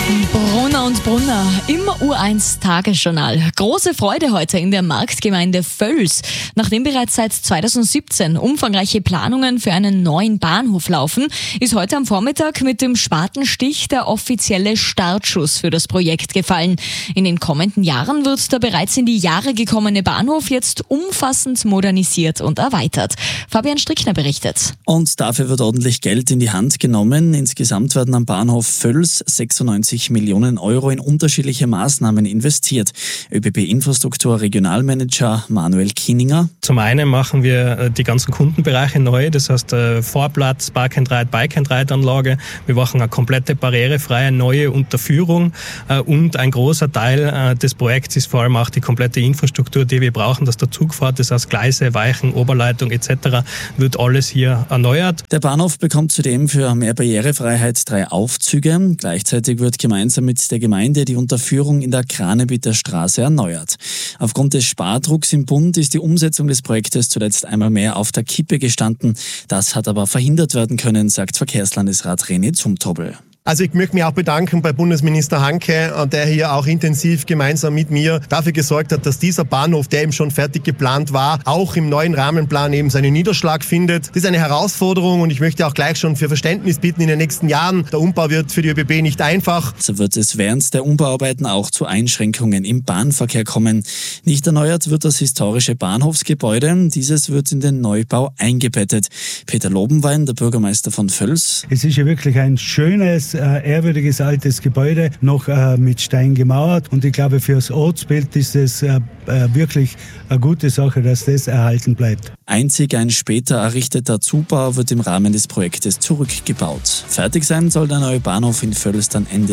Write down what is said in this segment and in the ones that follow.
Brunner und Brunner im U1 Tagesjournal. Große Freude heute in der Marktgemeinde Völs. Nachdem bereits seit 2017 umfangreiche Planungen für einen neuen Bahnhof laufen, ist heute am Vormittag mit dem Spatenstich der offizielle Startschuss für das Projekt gefallen. In den kommenden Jahren wird der bereits in die Jahre gekommene Bahnhof jetzt umfassend modernisiert und erweitert. Fabian Strickner berichtet. Und dafür wird ordentlich Geld in die Hand genommen. Insgesamt werden am Bahnhof Völs 96 Millionen Euro in unterschiedliche Maßnahmen investiert. ÖBB Infrastruktur Regionalmanager Manuel Kieninger. Zum einen machen wir die ganzen Kundenbereiche neu, das heißt Vorplatz, Park-and-Ride, Bike-and-Ride-Anlage. Wir machen eine komplette barrierefreie neue Unterführung und ein großer Teil des Projekts ist vor allem auch die komplette Infrastruktur, die wir brauchen, dass der Zug fährt, das heißt Gleise, Weichen, Oberleitung etc. wird alles hier erneuert. Der Bahnhof bekommt zudem für mehr Barrierefreiheit 3 Aufzüge. Gleichzeitig wird gemeinsam mit der Gemeinde die Unterführung in der Kranebütter Straße erneuert. Aufgrund des Spardrucks im Bund ist die Umsetzung des Projektes zuletzt einmal mehr auf der Kippe gestanden. Das hat aber verhindert werden können, sagt Verkehrslandesrat René Zumthobel. Also ich möchte mich auch bedanken bei Bundesminister Hanke, der hier auch intensiv gemeinsam mit mir dafür gesorgt hat, dass dieser Bahnhof, der eben schon fertig geplant war, auch im neuen Rahmenplan eben seinen Niederschlag findet. Das ist eine Herausforderung und ich möchte auch gleich schon für Verständnis bitten in den nächsten Jahren. Der Umbau wird für die ÖBB nicht einfach. So wird es während der Umbauarbeiten auch zu Einschränkungen im Bahnverkehr kommen. Nicht erneuert wird das historische Bahnhofsgebäude. Dieses wird in den Neubau eingebettet. Peter Lobenwein, der Bürgermeister von Völs. Es ist ja wirklich ein schönes, ehrwürdiges altes Gebäude, noch mit Stein gemauert. Und ich glaube, für das Ortsbild ist es wirklich eine gute Sache, dass das erhalten bleibt. Einzig ein später errichteter Zubau wird im Rahmen des Projektes zurückgebaut. Fertig sein soll der neue Bahnhof in Völs dann Ende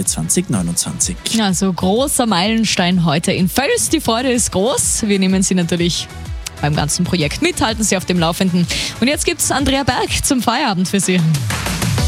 2029. Also großer Meilenstein heute in Völs. Die Freude ist groß. Wir nehmen Sie natürlich beim ganzen Projekt mit, halten Sie auf dem Laufenden. Und jetzt gibt's Andrea Berg zum Feierabend für Sie.